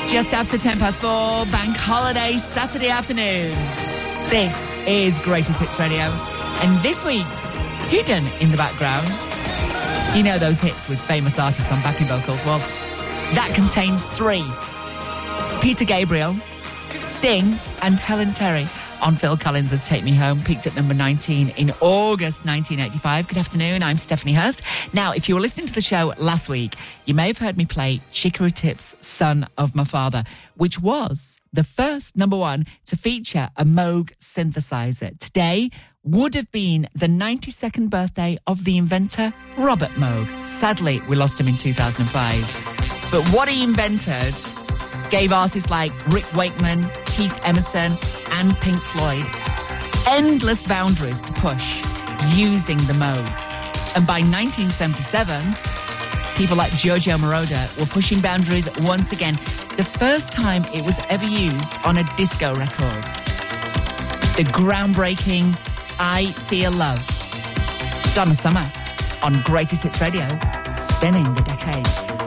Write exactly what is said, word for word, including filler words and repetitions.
Just after ten past four, bank holiday Saturday afternoon. This is Greatest Hits Radio. And this week's hidden in the background. You know those hits with famous artists on backing vocals? Well, that contains three. Peter Gabriel, Sting and Helen Terry on Phil Collins' Take Me Home, peaked at number nineteen in August nineteen eighty-five. Good afternoon, I'm Stephanie Hurst. Now, if you were listening to the show last week, you may have heard me play Chicory Tip's Son of My Father, which was the first number one to feature a Moog synthesizer. Today would have been the ninety-second birthday of the inventor Robert Moog. Sadly, we lost him in two thousand five. But what he invented gave artists like Rick Wakeman, Keith Emerson and Pink Floyd endless boundaries to push using the Moog. And by nineteen seventy-seven, people like Giorgio Moroder were pushing boundaries once again, the first time it was ever used on a disco record. The groundbreaking I Feel Love. Donna Summer on Greatest Hits Radio's Spinning the Decades.